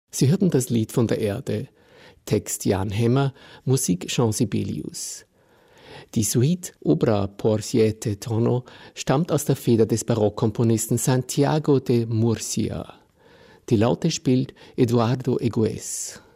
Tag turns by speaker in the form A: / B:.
A: Sie hörten das Lied von der Erde. Text Jan Hemmer, Musik Jean Sibelius. Die Suite Obra por siete tono stammt aus der Feder des Barockkomponisten Santiago de Murcia. Die Laute spielt Eduardo Egues.